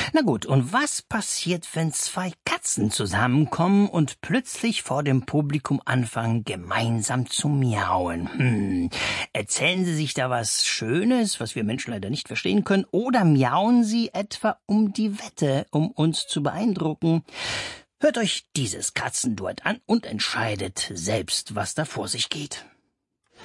Na gut, und was passiert, wenn zwei Katzen zusammenkommen und plötzlich vor dem Publikum anfangen, gemeinsam zu miauen? Erzählen sie sich da was Schönes, was wir Menschen leider nicht verstehen können, oder miauen sie etwa um die Wette, um uns zu beeindrucken? Hört euch dieses Katzenduett an und entscheidet selbst, was da vor sich geht.